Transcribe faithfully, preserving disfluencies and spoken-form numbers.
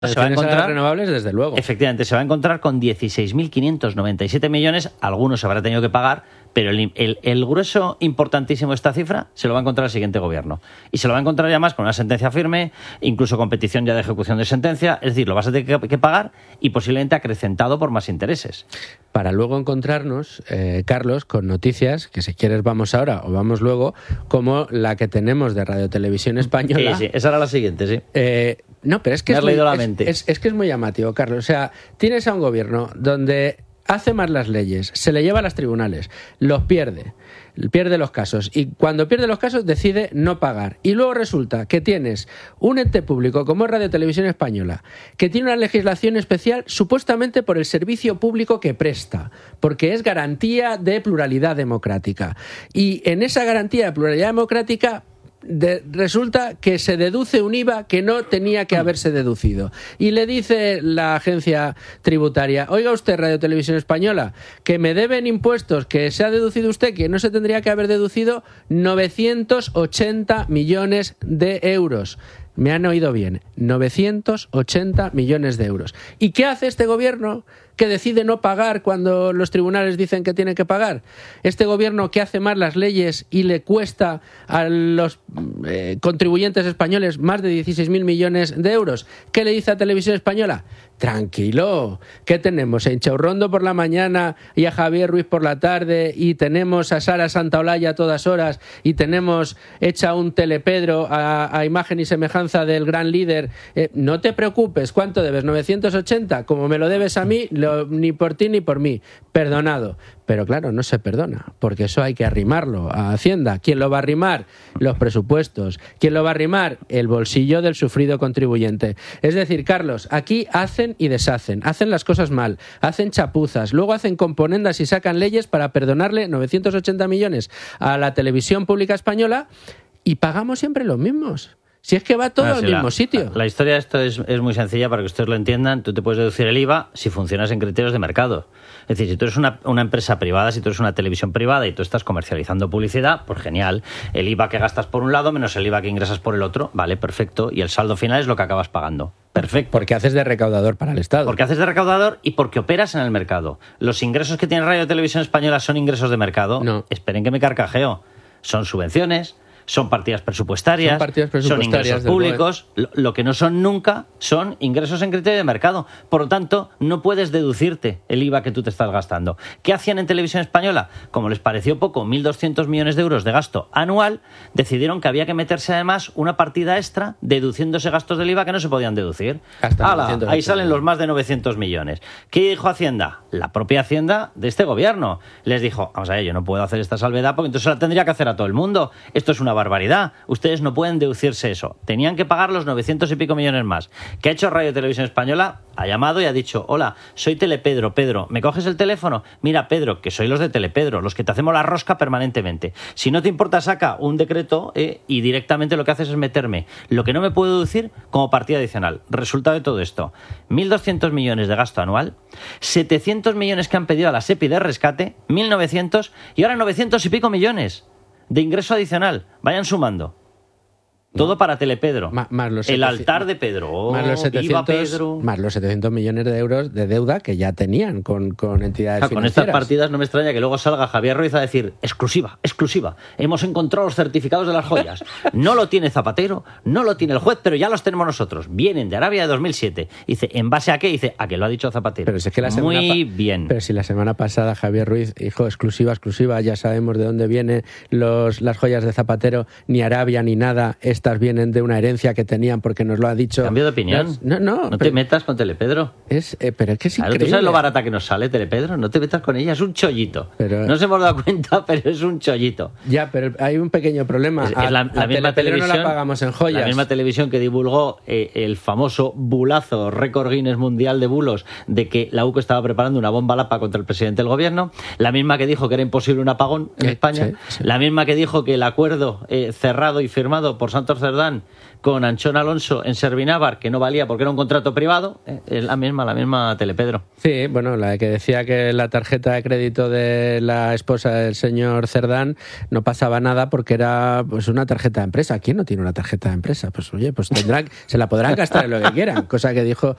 Se va a encontrar renovables, desde luego. Efectivamente, se va a encontrar con dieciséis mil quinientos noventa y siete millones, algunos se habrá tenido que pagar, pero el, el, el grueso importantísimo de esta cifra se lo va a encontrar el siguiente gobierno. Y se lo va a encontrar ya más con una sentencia firme, incluso con petición ya de ejecución de sentencia, es decir, lo vas a tener que, que pagar y posiblemente acrecentado por más intereses. Para luego encontrarnos, eh, Carlos, con noticias, que si quieres vamos ahora o vamos luego, como la que tenemos de Radio Televisión Española. Sí, sí, esa era la siguiente, sí. Eh, no, pero es que Me es has muy, leído la es, mente. Es, es que es muy llamativo, Carlos. O sea, tienes a un gobierno donde hace más las leyes, se le lleva a los tribunales, los pierde, pierde los casos y cuando pierde los casos decide no pagar. Y luego resulta que tienes un ente público como es Radio Televisión Española, que tiene una legislación especial supuestamente por el servicio público que presta, porque es garantía de pluralidad democrática. Y en esa garantía de pluralidad democrática De, resulta que se deduce un I V A que no tenía que haberse deducido. Y le dice la agencia tributaria: oiga usted, Radio Televisión Española, que me deben impuestos que se ha deducido usted, que no se tendría que haber deducido, novecientos ochenta millones de euros. Me han oído bien, novecientos ochenta millones de euros. ¿Y qué hace este gobierno que decide no pagar cuando los tribunales dicen que tiene que pagar? Este gobierno que hace más las leyes y le cuesta a los eh, contribuyentes españoles más de dieciséis mil millones de euros. ¿Qué le dice a Televisión Española? Tranquilo, ¿qué tenemos? A Inchaurrondo por la mañana y a Javier Ruiz por la tarde, y tenemos a Sara Santaolalla a todas horas, y tenemos hecha un telepedro a, a imagen y semejanza del gran líder. Eh, no te preocupes, ¿cuánto debes? ¿novecientos ochenta? Como me lo debes a mí, lo, ni por ti ni por mí. Perdonado. Pero claro, no se perdona, porque eso hay que arrimarlo a Hacienda. ¿Quién lo va a arrimar? Los presupuestos. ¿Quién lo va a arrimar? El bolsillo del sufrido contribuyente. Es decir, Carlos, aquí hacen y deshacen, hacen las cosas mal, hacen chapuzas, luego hacen componendas y sacan leyes para perdonarle novecientos ochenta millones a la televisión pública española, y pagamos siempre los mismos. Si es que va todo ah, sí, al mismo la, sitio. La, la historia de esto es, es muy sencilla para que ustedes lo entiendan. Tú te puedes deducir el I V A si funcionas en criterios de mercado. Es decir, si tú eres una, una empresa privada, si tú eres una televisión privada y tú estás comercializando publicidad, pues genial. El I V A que gastas por un lado menos el I V A que ingresas por el otro, vale, perfecto. Y el saldo final es lo que acabas pagando. Perfecto. Porque haces de recaudador para el Estado. Porque haces de recaudador y porque operas en el mercado. ¿Los ingresos que tiene Radio Televisión Española son ingresos de mercado? No. Esperen que me carcajeo. Son subvenciones, son partidas presupuestarias, son, partidas presupuestarias, son ingresos públicos. Lo, lo que no son nunca son ingresos en criterio de mercado. Por lo tanto, no puedes deducirte el I V A que tú te estás gastando. ¿Qué hacían en Televisión Española? Como les pareció poco, mil doscientos millones de euros de gasto anual, decidieron que había que meterse además una partida extra deduciéndose gastos del I V A que no se podían deducir. ¡Hala! Ahí salen los más de novecientos millones. ¿Qué dijo Hacienda? La propia Hacienda de este gobierno. Les dijo: vamos a ver, yo no puedo hacer esta salvedad porque entonces la tendría que hacer a todo el mundo. Esto es una barbaridad. Ustedes no pueden deducirse eso. Tenían que pagar los novecientos y pico millones más. ¿Qué ha hecho Radio Televisión Española? Ha llamado y ha dicho: hola, soy Telepedro, Pedro, ¿me coges el teléfono? Mira, Pedro, que soy los de Telepedro, los que te hacemos la rosca permanentemente. Si no te importa, saca un decreto eh, y directamente lo que haces es meterme lo que no me puedo deducir como partida adicional. Resultado de todo esto: mil doscientos millones de gasto anual, setecientos millones que han pedido a la SEPI de rescate, mil novecientos y ahora novecientos y pico millones de ingreso adicional. Vayan sumando. Todo para Telepedro. Ma, más los el setecientos, altar de Pedro. Oh, más, los setecientos, Pedro. Más los setecientos millones de euros de deuda que ya tenían con, con entidades o sea, financieras. Con estas partidas no me extraña que luego salga Javier Ruiz a decir: exclusiva, exclusiva, hemos encontrado los certificados de las joyas. No lo tiene Zapatero, no lo tiene el juez, pero ya los tenemos nosotros. Vienen de Arabia de dos mil siete. Dice: ¿en base a qué? Dice: a que lo ha dicho Zapatero. Pero si es que la semana Muy pa- bien. Pero si la semana pasada Javier Ruiz dijo: exclusiva, exclusiva, ya sabemos de dónde vienen los, las joyas de Zapatero, ni Arabia ni nada, estas vienen de una herencia que tenían porque nos lo ha dicho. ¿Cambio de opinión? No, no. No pero, te metas con Telepedro. Es, eh, pero es que es claro, increíble. ¿tú sabes lo barata que nos sale Telepedro? No te metas con ella, es un chollito. Pero, no se hemos dado cuenta, pero es un chollito. Ya, pero hay un pequeño problema. Es, es la, a, la a misma televisión no la pagamos en joyas. La misma televisión que divulgó eh, el famoso bulazo, récord Guinness mundial de bulos, de que la U C O estaba preparando una bomba lapa contra el presidente del gobierno. La misma que dijo que era imposible un apagón en eh, España. Sí, sí. La misma que dijo que el acuerdo eh, cerrado y firmado por Santos Santos Cerdán con Anchón Alonso en Servinávar, que no valía porque era un contrato privado, eh, es la misma, la misma tele, Pedro. Sí, bueno, la que decía que la tarjeta de crédito de la esposa del señor Cerdán no pasaba nada porque era pues una tarjeta de empresa. ¿Quién no tiene una tarjeta de empresa? Pues oye, pues tendrán, se la podrán gastar en lo que quieran, cosa que dijo